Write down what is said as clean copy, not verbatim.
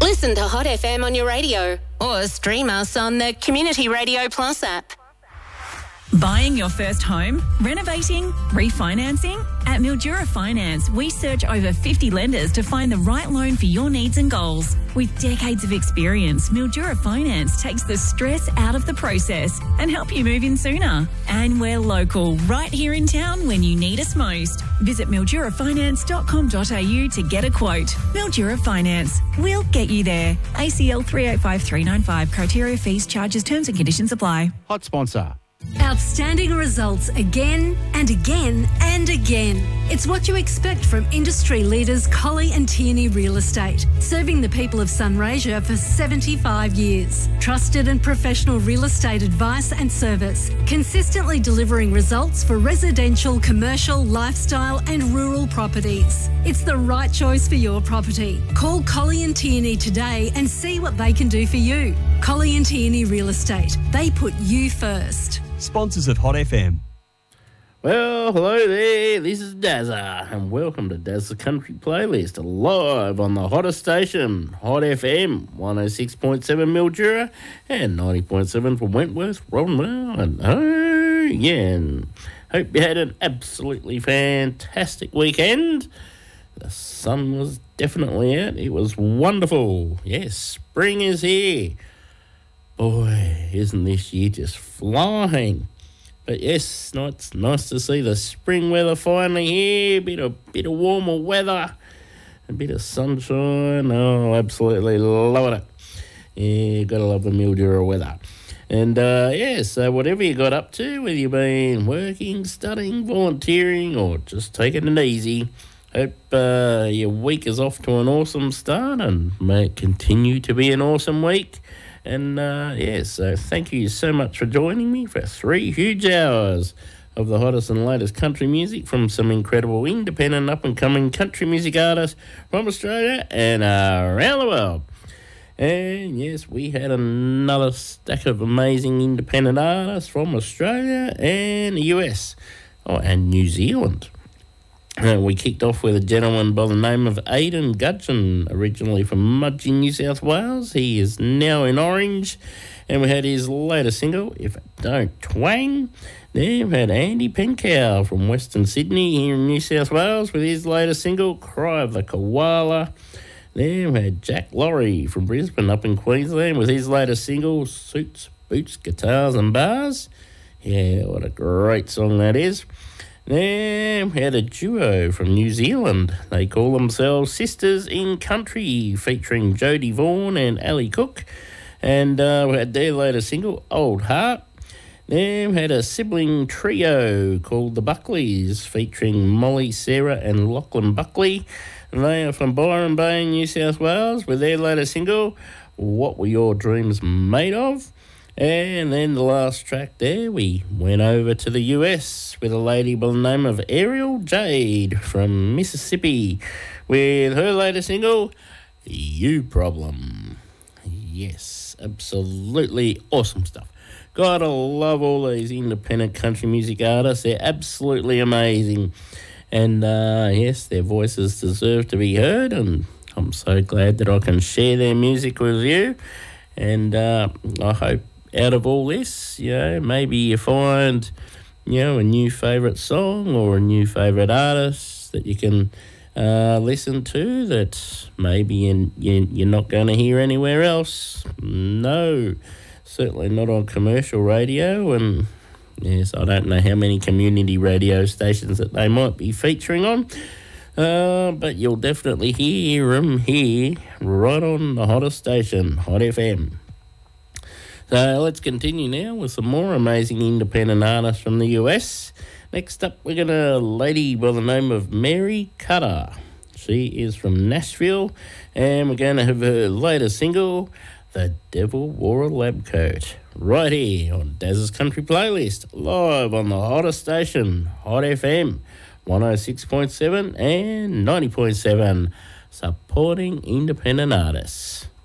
Listen to Hot FM on your radio or stream us on the Community Radio Plus app. Buying your first home? Renovating? Refinancing? At Mildura Finance, we search over 50 lenders to find the right loan for your needs and goals. With decades of experience, Mildura Finance takes the stress out of the process and help you move in sooner. And we're local, right here in town when you need us most. Visit mildurafinance.com.au to get a quote. Mildura Finance. We'll get you there. ACL 385395. Criteria, fees, charges, terms and conditions apply. Hot sponsor. Outstanding results again and again and again. It's what you expect from industry leaders Colley and Tierney Real Estate, serving the people of Sunraysia for 75 years. Trusted and professional real estate advice and service, consistently delivering results for residential, commercial, lifestyle and rural properties. It's the right choice for your property. Call Colley and Tierney today and see what they can do for you. Colley and Tierney Real Estate. They put you first. Sponsors of Hot FM. Well, hello there, this is Dazza, and welcome to Dazza Country Playlist, live on the hottest station, Hot FM, 106.7 Mildura and 90.7 from Wentworth, Roddenwell, and and hope you had an absolutely fantastic weekend. The sun was definitely out, it was wonderful. Yes, spring is here. Boy, isn't this year just flying? But yes, it's nice to see the spring weather finally here. Bit of warmer weather, a bit of sunshine. Oh, absolutely loving it. Yeah, gotta love the Mildura weather. And so whatever you got up to, whether you've been working, studying, volunteering, or just taking it easy, hope your week is off to an awesome start and may it continue to be an awesome week. And, so thank you so much for joining me for 3 huge hours of the hottest and latest country music from some incredible independent up-and-coming country music artists from Australia and around the world. And, yes, we had another stack of amazing independent artists from Australia and the US and New Zealand. We kicked off with a gentleman by the name of Aidan Gudgeon, originally from Mudgee, New South Wales. He is now in Orange. And we had his latest single, If It Don't Twang. Then we had Andy Pencow from Western Sydney here in New South Wales with his latest single, Cry of the Koala. Then we had Jack Laurie from Brisbane up in Queensland with his latest single, Suits, Boots, Guitars and Bars. Yeah, what a great song that is. Then we had a duo from New Zealand. They call themselves Sisters in Country, featuring Jodie Vaughan and Ali Cook. And we had their latest single, Old Heart. Then we had a sibling trio called the Buckleys, featuring Molly, Sarah and Lachlan Buckley. And they are from Byron Bay, New South Wales, with their latest single, What Were Your Dreams Made Of? And then the last track there, we went over to the US with a lady by the name of Ariel Jade from Mississippi with her latest single, You Problem. Yes, absolutely awesome stuff. Gotta love all these independent country music artists. They're absolutely amazing. And yes, their voices deserve to be heard, and I'm so glad that I can share their music with you. And I hope out of all this, maybe you find, a new favourite song or a new favourite artist that you can listen to that maybe you're not going to hear anywhere else. No, certainly not on commercial radio. And yes, I don't know how many community radio stations that they might be featuring on. But you'll definitely hear them here right on the hottest station, Hot FM. So let's continue now with some more amazing independent artists from the US. Next up, we're got a lady by the name of Mary Cutter. She is from Nashville, and we're going to have her latest single, The Devil Wore a Lab Coat, right here on Daz's Country Playlist, live on the hottest station, Hot FM, 106.7 and 90.7, supporting independent artists.